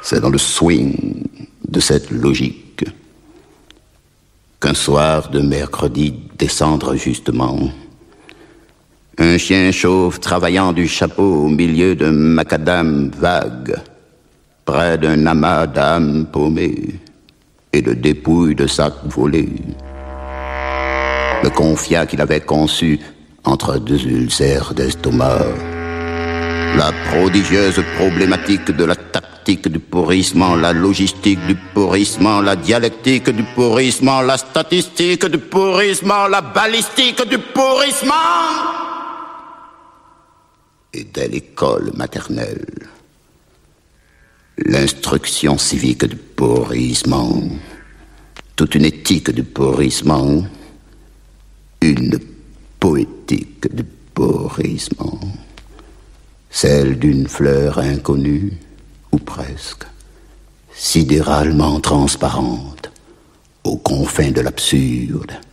C'est dans le swing de cette logique qu'un soir de mercredi descendre justement, un chien chauve travaillant du chapeau au milieu d'un macadam vague, près d'un amas d'âmes paumées et de dépouilles de sacs volés, me confia qu'il avait conçu entre deux ulcères d'estomac la prodigieuse problématique de la tactique du pourrissement, la logistique du pourrissement, la dialectique du pourrissement, la statistique du pourrissement, la balistique du pourrissement. Et dès l'école maternelle, l'instruction civique du pourrissement, toute une éthique du pourrissement, une poétique du pourrissement, celle d'une fleur inconnue, ou presque, sidéralement transparente, aux confins de l'absurde,